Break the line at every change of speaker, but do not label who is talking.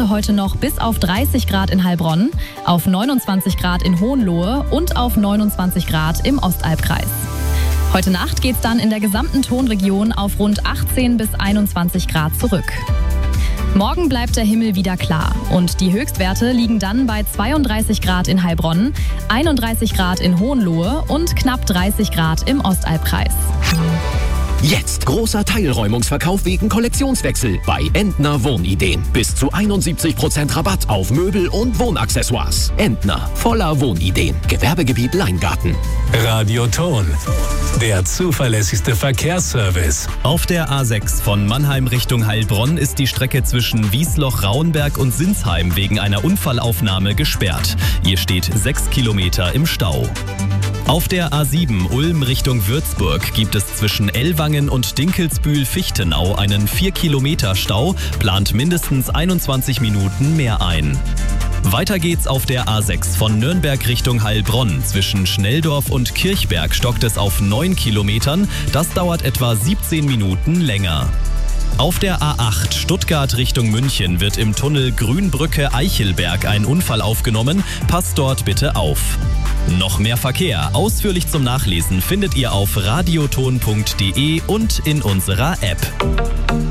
Tage heute noch bis auf 30 Grad in Heilbronn, auf 29 Grad in Hohenlohe und auf 29 Grad im Ostalbkreis. Heute Nacht geht's dann in der gesamten Tonregion auf rund 18 bis 21 Grad zurück. Morgen bleibt der Himmel wieder klar und die Höchstwerte liegen dann bei 32 Grad in Heilbronn, 31 Grad in Hohenlohe und knapp 30 Grad im Ostalbkreis.
Jetzt großer Teilräumungsverkauf wegen Kollektionswechsel bei Entner Wohnideen. Bis zu 71% Rabatt auf Möbel und Wohnaccessoires. Entner, voller Wohnideen. Gewerbegebiet Leingarten.
Radioton, der zuverlässigste Verkehrsservice.
Auf der A6 von Mannheim Richtung Heilbronn ist die Strecke zwischen Wiesloch-Rauenberg und Sinsheim wegen einer Unfallaufnahme gesperrt. Ihr steht 6 Kilometer im Stau. Auf der A7 Ulm Richtung Würzburg gibt es zwischen Ellwangen und Dinkelsbühl-Fichtenau einen 4 Kilometer Stau, plant mindestens 21 Minuten mehr ein. Weiter geht's auf der A6 von Nürnberg Richtung Heilbronn. Zwischen Schnelldorf und Kirchberg stockt es auf 9 Kilometern. Das dauert etwa 17 Minuten länger. Auf der A8 Stuttgart Richtung München wird im Tunnel Grünbrücke-Eichelberg ein Unfall aufgenommen. Passt dort bitte auf. Noch mehr Verkehr, ausführlich zum Nachlesen, findet ihr auf radioton.de und in unserer App.